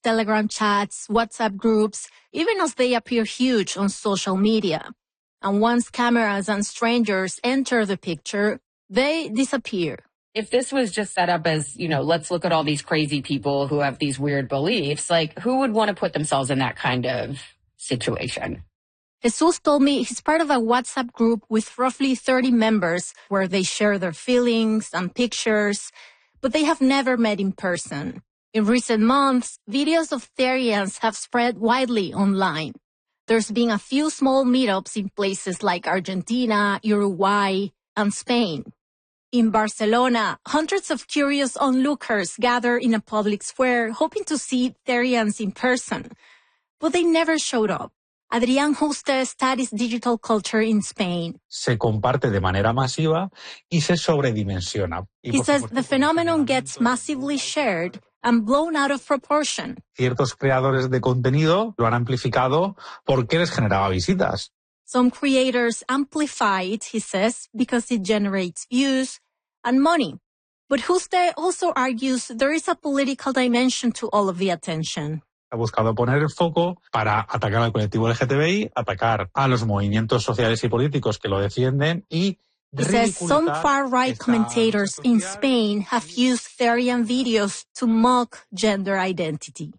Telegram chats, WhatsApp groups, even as they appear huge on social media. And once cameras and strangers enter the picture, they disappear. If this was just set up as, let's look at all these crazy people who have these weird beliefs, who would want to put themselves in that kind of situation? Jesus told me he's part of a WhatsApp group with roughly 30 members where they share their feelings and pictures, but they have never met in person. In recent months, videos of Therians have spread widely online. There's been a few small meetups in places like Argentina, Uruguay, and Spain. In Barcelona, hundreds of curious onlookers gather in a public square hoping to see Therians in person, but they never showed up. Adrián Juste studies digital culture in Spain. Se comparte de manera masiva y se sobredimensiona. He says the phenomenon gets massively shared and blown out of proportion. Ciertos creadores de contenido lo han amplificado porque les generaba visitas. Some creators amplify it, he says, because it generates views and money. But Juste also argues there is a political dimension to all of the attention. Ha buscado poner el foco para atacar al colectivo LGTBI, atacar a los movimientos sociales y políticos que lo defienden y he says some far-right commentators in Spain have used Therian videos to mock gender identity.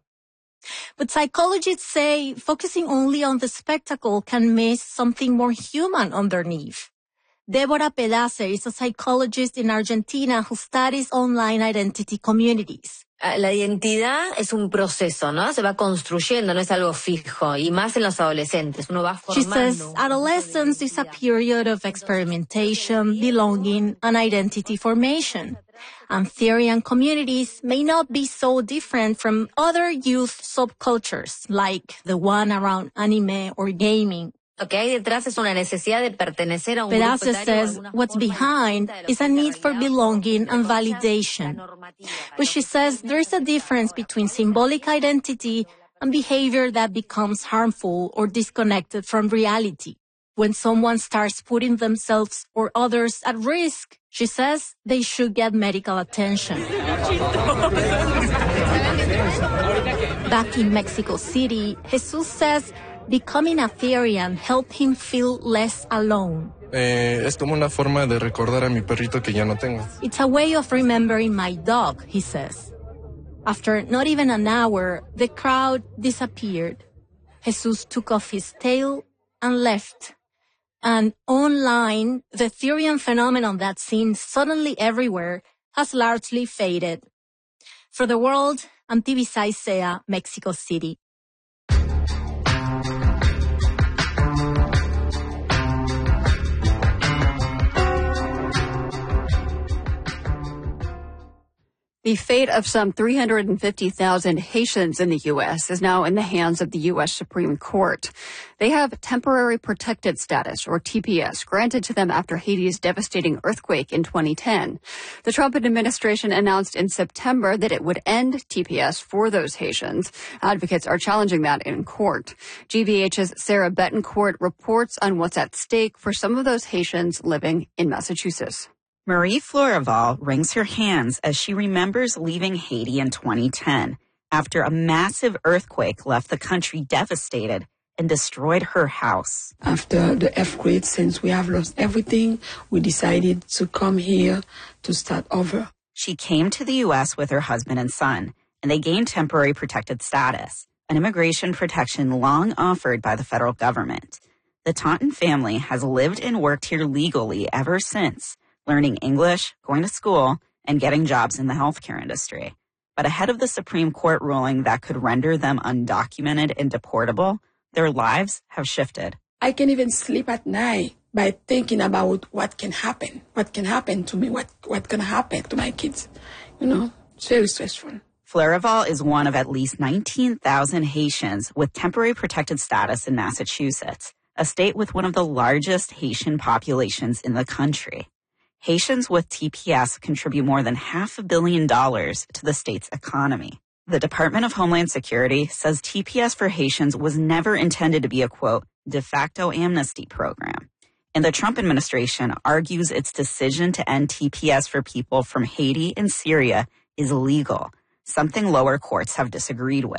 But psychologists say focusing only on the spectacle can miss something more human underneath. Deborah Pedace is a psychologist in Argentina who studies online identity communities. La identidad es un proceso, ¿no? Se va construyendo, no es algo fijo, y más en los adolescentes. Uno va formando. She says adolescence is a period of experimentation, belonging, and identity formation. And Therian communities may not be so different from other youth subcultures, like the one around anime or gaming. Lo que hay detrás es una necesidad de pertenecer a un Pedace grupo etario. says what's behind is a need for belonging and validation. But she says there is a difference between symbolic identity and behavior that becomes harmful or disconnected from reality. When someone starts putting themselves or others at risk, she says they should get medical attention. Back in Mexico City, Jesus says becoming a Therian helped him feel less alone. Es como una forma de recordar a mi perrito que ya no tengo. It's a way of remembering my dog, he says. After not even an hour, the crowd disappeared. Jesus took off his tail and left. And online, the Therian phenomenon that's seen suddenly everywhere has largely faded. For The World, I'm Tibisay Sea, Mexico City. The fate of some 350,000 Haitians in the U.S. is now in the hands of the U.S. Supreme Court. They have temporary protected status, or TPS, granted to them after Haiti's devastating earthquake in 2010. The Trump administration announced in September that it would end TPS for those Haitians. Advocates are challenging that in court. GVH's Sarah Betancourt reports on what's at stake for some of those Haitians living in Massachusetts. Marie Floreval wrings her hands as she remembers leaving Haiti in 2010 after a massive earthquake left the country devastated and destroyed her house. After the earthquake, since we have lost everything, we decided to come here to start over. She came to the U.S. with her husband and son, and they gained temporary protected status, an immigration protection long offered by the federal government. The Taunton family has lived and worked here legally ever since, learning English, going to school, and getting jobs in the healthcare industry. But ahead of the Supreme Court ruling that could render them undocumented and deportable, their lives have shifted. I can't even sleep at night by thinking about what can happen to me, what's going to happen to my kids. It's very stressful. Floreval is one of at least 19,000 Haitians with temporary protected status in Massachusetts, a state with one of the largest Haitian populations in the country. Haitians with TPS contribute more than $500 million to the state's economy. The Department of Homeland Security says TPS for Haitians was never intended to be a, quote, de facto amnesty program. And the Trump administration argues its decision to end TPS for people from Haiti and Syria is legal, something lower courts have disagreed with.